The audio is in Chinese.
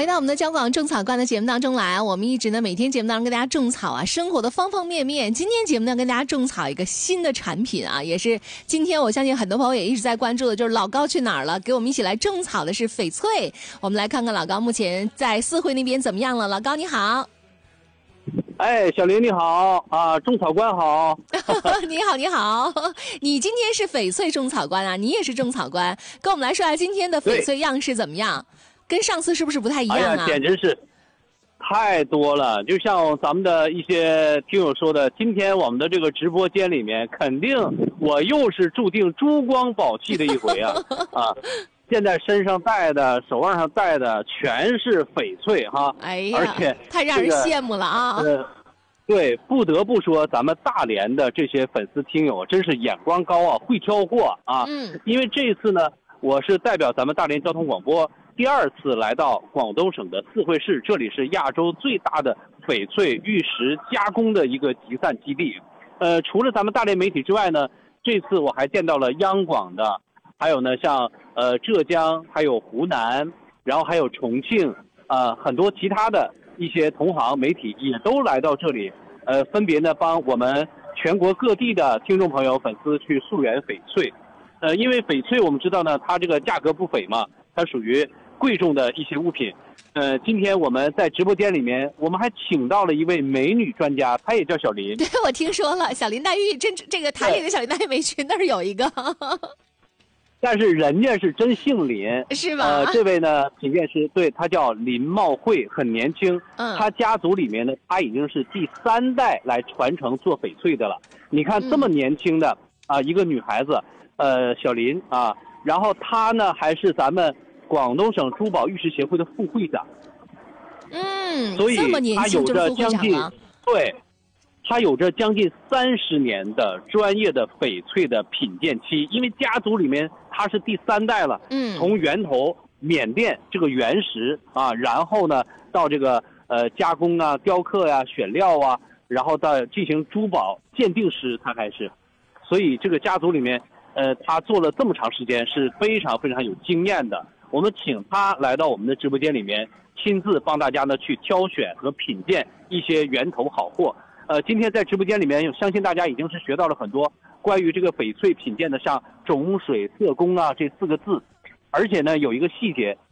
回到我们的交广种草观的节目当中来，我们一直呢每天节目当中跟大家种草啊，生活的方方面面。今天节目呢跟大家种草一个新的产品啊，也是今天我相信很多朋友也一直在关注的，就是老高去哪儿了？给我们一起来种草的是翡翠。我们来看看老高目前在四惠那边怎么样了。老高你好。 哎，小林你好啊，种草官好。 你好，你好，你今天是翡翠种草官啊，你也是种草官，跟我们来说下今天的翡翠样式怎么样？跟上次是不是不太一样啊？ 哎呀，简直是太多了！就像咱们的一些听友说的，今天我们的这个直播间里面，肯定我又是注定珠光宝气的一回啊啊！现在身上戴的、手腕上戴的全是翡翠哈， 哎呀， 而且太让人羡慕了啊！ 对，不得不说，咱们大连的这些粉丝听友真是眼光高啊，会挑货啊。因为这一次呢，我是代表咱们大连交通广播第二次来到广东省的四惠市，这里是亚洲最大的翡翠玉石加工的一个集散基地。除了咱们大连媒体之外呢，这次我还见到了央广的，还有呢像浙江，还有湖南，然后还有重庆，很多其他的一些同行媒体也都来到这里，分别呢帮我们全国各地的听众朋友粉丝去溯源翡翠。因为翡翠我们知道呢，它这个价格不菲嘛，它属于贵重的一些物品。今天我们在直播间里面，我们还请到了一位美女专家，她也叫小林。 对，我听说了，小林黛玉，这个台里的小林黛玉美群那儿有一个。 但是人家是真姓林， 是吧？ 这位呢，品鉴师，对，他叫林茂慧，很年轻。他家族里面呢，他已经是第3代来传承做翡翠的了。你看这么年轻的一个女孩子，小林啊，然后她呢还是咱们广东省珠宝玉石协会的副会长。所以她有着将近他有着将近30年的专业的翡翠的品鉴期，因为家族里面他是第3代了。从源头缅甸这个原石啊，然后呢到这个加工啊、雕刻啊、选料啊，然后到进行珠宝鉴定师，他还是，所以这个家族里面他做了这么长时间，是非常非常有经验的。我们请他来到我们的直播间里面，亲自帮大家呢去挑选和品鉴一些源头好货。今天在直播间里面，相信大家已经是学到了很多关于这个翡翠品鉴的，像种水色工啊这4个字。而且呢，有一个细节，